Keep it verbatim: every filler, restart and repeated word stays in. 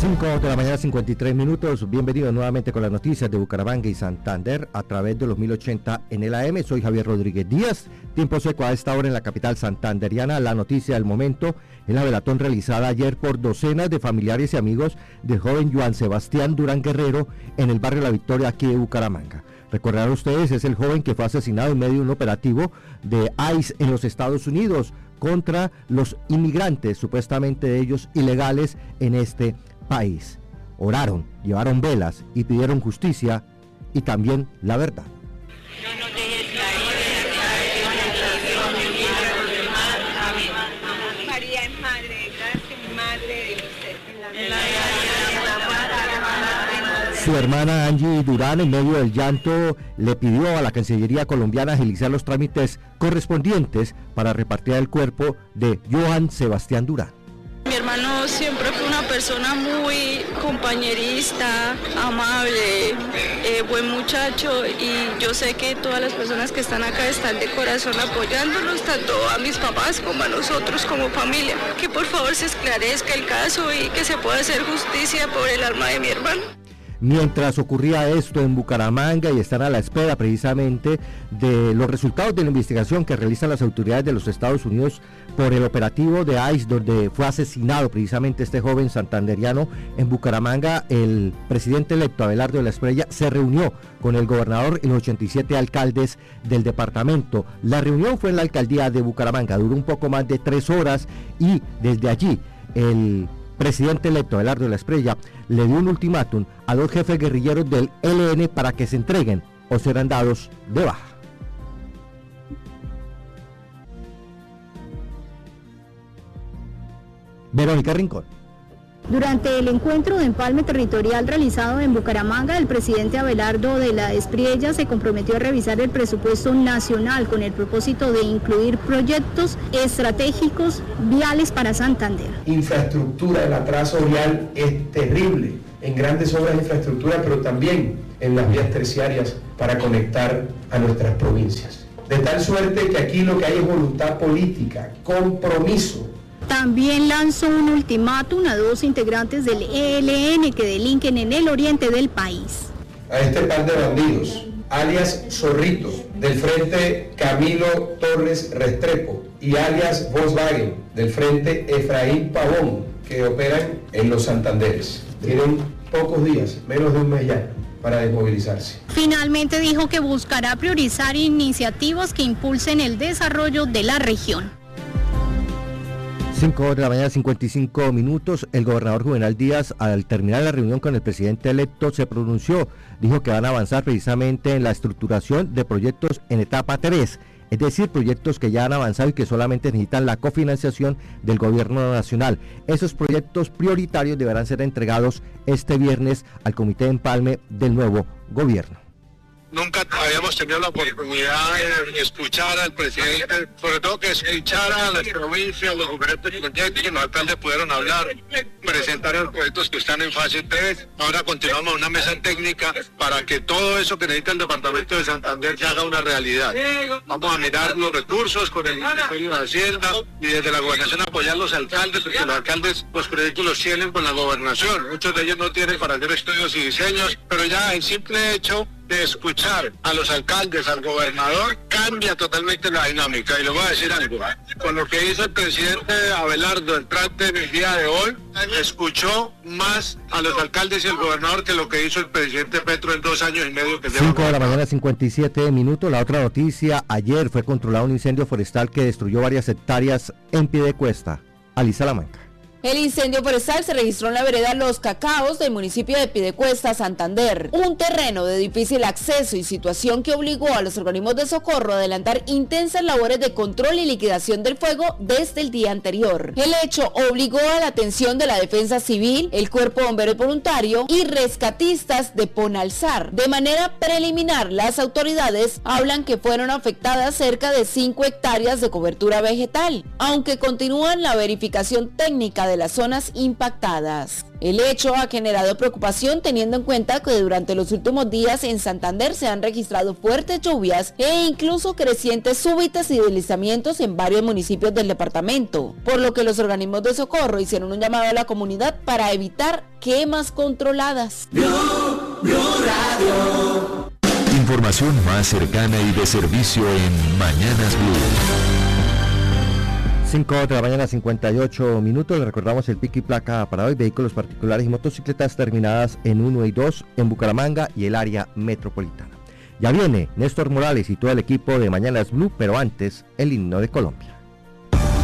cinco de la mañana, cincuenta y tres minutos. Bienvenidos nuevamente con las noticias de Bucaramanga y Santander a través de los mil ochenta en el A M. Soy Javier Rodríguez Díaz. Tiempo seco a esta hora en la capital santanderiana. La noticia del momento es la velatón realizada ayer por docenas de familiares y amigos del joven Joan Sebastián Durán Guerrero en el barrio La Victoria, aquí de Bucaramanga. Recordarán ustedes, es el joven que fue asesinado en medio de un operativo de I C E en los Estados Unidos contra los inmigrantes, supuestamente ellos ilegales en este país. Oraron, llevaron velas y pidieron justicia y también la verdad. No nos dejes caer en la tentación, líbranos del mal. Amén. María es Madre de Gracia, Madre de usted. En la Su hermana Angie Durán, en medio del llanto, le pidió a la Cancillería colombiana agilizar los trámites correspondientes para repartir el cuerpo de Joan Sebastián Durán. Mi hermano siempre fue una persona muy compañerista, amable, eh, buen muchacho, y yo sé que todas las personas que están acá están de corazón apoyándonos, tanto a mis papás como a nosotros como familia. Que por favor se esclarezca el caso y que se pueda hacer justicia por el alma de mi hermano. Mientras ocurría esto en Bucaramanga y están a la espera precisamente de los resultados de la investigación que realizan las autoridades de los Estados Unidos por el operativo de I C E, donde fue asesinado precisamente este joven santanderiano en Bucaramanga, el presidente electo Abelardo de la Espriella se reunió con el gobernador y los ochenta y siete alcaldes del departamento. La reunión fue en la alcaldía de Bucaramanga, duró un poco más de tres horas y desde allí el presidente electo Abelardo de la Espriella le dio un ultimátum a dos jefes guerrilleros del E L N para que se entreguen o serán dados de baja. Verónica Rincón. Durante el encuentro de empalme territorial realizado en Bucaramanga, el presidente Abelardo de la Espriella se comprometió a revisar el presupuesto nacional con el propósito de incluir proyectos estratégicos viales para Santander. Infraestructura, el atraso vial es terrible en grandes obras de infraestructura, pero también en las vías terciarias para conectar a nuestras provincias. De tal suerte que aquí lo que hay es voluntad política, compromiso. También lanzó un ultimátum a dos integrantes del E L N que delinquen en el oriente del país. A este par de bandidos, alias Zorrito, del frente Camilo Torres Restrepo y alias Volkswagen, del frente Efraín Pavón, que operan en los Santanderes. Tienen pocos días, menos de un mes ya, para desmovilizarse. Finalmente dijo que buscará priorizar iniciativas que impulsen el desarrollo de la región. cinco de la mañana, cincuenta y cinco minutos. El gobernador Juvenal Díaz, al terminar la reunión con el presidente electo, se pronunció, dijo que van a avanzar precisamente en la estructuración de proyectos en etapa tres, es decir, proyectos que ya han avanzado y que solamente necesitan la cofinanciación del gobierno nacional. Esos proyectos prioritarios deberán ser entregados este viernes al comité de empalme del nuevo gobierno. Nunca habíamos tenido la oportunidad de escuchar al presidente, sobre todo que escuchara a las provincias, los diferentes proyectos, que los alcaldes pudieron hablar, presentar los proyectos que están en fase tres. Ahora continuamos una mesa técnica para que todo eso que necesita el departamento de Santander se haga una realidad. Vamos a mirar los recursos con el Ministerio de Hacienda y desde la gobernación apoyar a los alcaldes, porque los alcaldes los proyectos los tienen con la gobernación. Muchos de ellos no tienen para hacer estudios y diseños, pero ya el simple hecho de escuchar a los alcaldes, al gobernador, cambia totalmente la dinámica. Y le voy a decir algo, con lo que hizo el presidente Abelardo entrante en el día de hoy, escuchó más a los alcaldes y al gobernador que lo que hizo el presidente Petro en dos años y medio que lleva. cinco de la mañana, cincuenta y siete minutos. La otra noticia, ayer fue controlado un incendio forestal que destruyó varias hectáreas en Piedecuesta. Alisa Lamanca. El incendio forestal se registró en la vereda Los Cacaos del municipio de Piedecuesta, Santander, un terreno de difícil acceso y situación que obligó a los organismos de socorro a adelantar intensas labores de control y liquidación del fuego desde el día anterior. El hecho obligó a la atención de la Defensa Civil, el Cuerpo de Bomberos Voluntario y rescatistas de Ponalzar. De manera preliminar, las autoridades hablan que fueron afectadas cerca de cinco hectáreas de cobertura vegetal, aunque continúan la verificación técnica de las zonas impactadas. El hecho ha generado preocupación teniendo en cuenta que durante los últimos días en Santander se han registrado fuertes lluvias e incluso crecientes súbitas y deslizamientos en varios municipios del departamento, por lo que los organismos de socorro hicieron un llamado a la comunidad para evitar quemas controladas. Blue, Blue Radio. Información más cercana y de servicio en Mañanas Blue. cinco de la mañana, cincuenta y ocho minutos. Le recordamos el pico y placa para hoy: vehículos particulares y motocicletas terminadas en uno y dos en Bucaramanga y el área metropolitana. Ya viene Néstor Morales y todo el equipo de Mañanas Blue, pero antes el himno de Colombia.